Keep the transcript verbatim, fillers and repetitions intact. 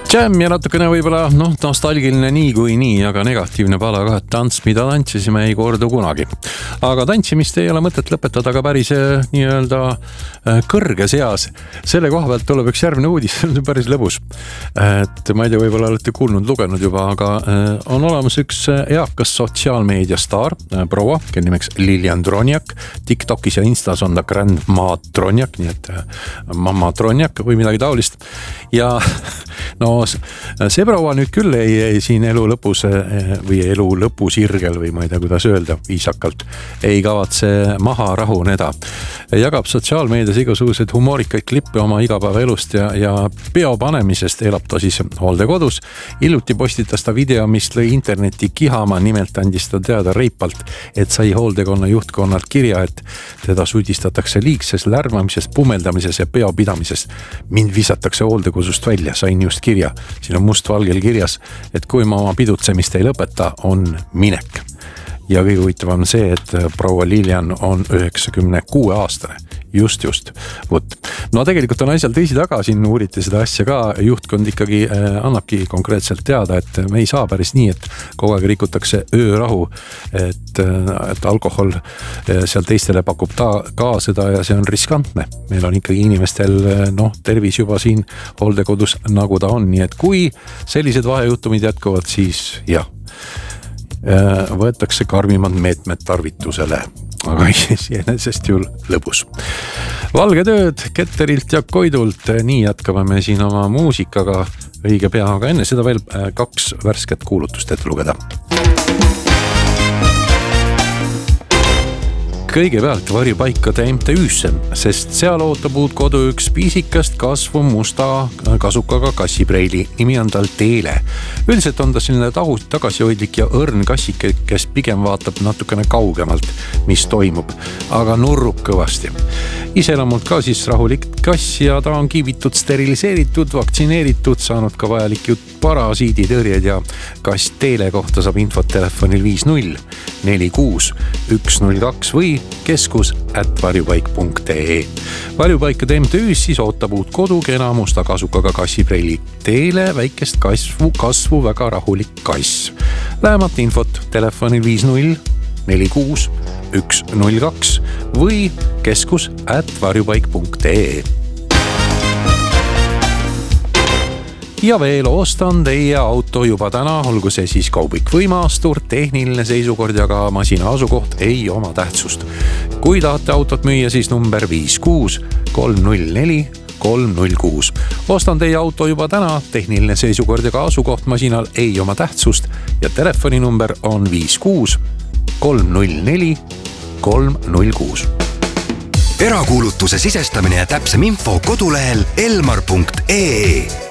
Jam ja natukene võibolla noh, nostalgiline nii kui nii, aga negatiivne pala ka, et tants, mida tantsisime, ei kordu kunagi. Aga tantsimist ei ole mõtet lõpetada ka päris nii-öelda kõrge seas. Selle koha pealt tuleb üks järgmine uudis, see on päris lõbus. Et ma ei tea, võibolla olete kuulnud, lugenud juba, aga on olemas üks eakas sotsiaalmeedia staar, proua, kelle nimeks Lilian Dronjak. TikTokis ja Instas on ta Grandma Dronjak, nii et mamma Dronjak või midagi taolist. Ja no see proua nüüd küll ei, ei siin elu lõpus või elu lõpusirgel või ma ei tea, kuidas öelda viisakalt, ei kavatse maha rahuneda. Jagab sotsiaalmeedias igasugused humoorikaid klippe oma igapäeva elust ja, ja peo panemisest elab ta siis hooldekodus. Hiljuti postitas ta video, mis lõi interneti kihama, nimelt andis ta teada reipalt, et sai hooldekonna juhtkonnalt kirja, et teda süüdistatakse liigses lärmamises, pumeldamises ja peo pidamises. Mind visatakse hooldekodust välja, sain just kirja. Siin on mustvalgel kirjas, et kui ma oma pidutsemist ei lõpeta, on minek. Ja kõige huvitavam on see, et proua Lilian on üheksakümne kuue aastane. Just, just. Võt. No tegelikult on asjal teisi taga, siin uuriti seda asja ka. Juhtkond ikkagi äh, annabki konkreetselt teada, et me ei saa päris nii, et kogu aeg rikutakse öörahu, et, et alkohol seal teistele pakub ta ka seda ja see on riskantne. Meil on ikkagi inimestel noh, tervis juba siin hooldekodus nagu ta on, nii et kui sellised vahejuhtumid jätkuvad, siis jah, võetakse karmimad meetmed tarvitusele, aga iseenesest ju lõbus. Valge tööd Ketterilt ja Koidult, nii jätkame me siin oma muusikaga õige pea, aga enne seda veel kaks värsket kuulutust ette lugeda. Kõigepealt varjupaikade M T Üsse, sest seal ootab uut kodu üks piisikast kasvu musta kasukaga kassipreili. Nimi on tal Teele. Üldiselt on ta selline tahus, tagasihoidlik ja õrn kassike, kes pigem vaatab natukene kaugemalt, mis toimub, aga nurrub kõvasti. Iselamult ka siis rahulik kass ja ta on kiivitud, steriliseeritud, vaktsineeritud, saanud ka vajalik jutt parasiiditõrjed ja kass Teele kohta saab infot telefonil viis null neli kuus üks null kaks või keskus at varjupaik punkt ee. Varjupaikade M T Üs siis ootab uut kodu kena musta kasukaga kassipreili. Teele väikest kasvu, kasvu väga rahulik kass. Lähemat infot telefonil viis null neli kuus üks null kaks või keskus at varjupaik punkt ee. Ja veel ostan teie auto juba täna, olgu see siis kaubik või maastur, tehniline seisukord ja ka masina asukoht ei oma tähtsust. Kui tahate autot müüa, siis number viis kuus kolm null neli kolm null kuus. Ostan teie auto juba täna, tehniline seisukord ja ka asukoht masinal ei oma tähtsust ja telefoninumber on viis kuus kolm null neli kolm null kuus. Erakuulutuse sisestamine ja täpsem info kodulehel elmar punkt ee.